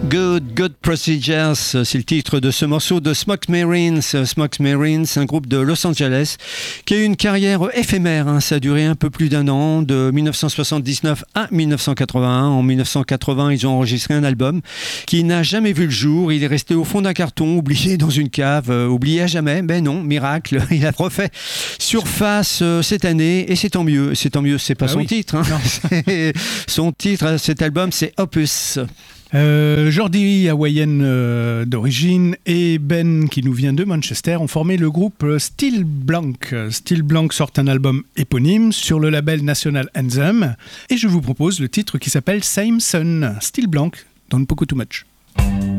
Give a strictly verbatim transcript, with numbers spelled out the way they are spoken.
Good, Good Procedures, c'est le titre de ce morceau de Smoke Marines. Smoke Marines, un groupe de Los Angeles qui a eu une carrière éphémère. Hein. Ça a duré un peu plus d'un an, de dix-neuf cent soixante-dix-neuf à dix-neuf cent quatre-vingt-un. En dix-neuf cent quatre-vingts, ils ont enregistré un album qui n'a jamais vu le jour. Il est resté au fond d'un carton, oublié dans une cave, euh, oublié à jamais. Ben non, miracle, il a refait surface euh, cette année et c'est tant mieux. C'est tant mieux, c'est pas ah son oui. titre. Hein. C'est, son titre, cet album, c'est Opus. Euh, Jordi, hawaïenne euh, d'origine, et Ben, qui nous vient de Manchester, ont formé le groupe Steel Blanc. Steel Blanc sort un album éponyme sur le label National Anthem, et je vous propose le titre qui s'appelle Same Sun. Steel Blanc, don't poco too much.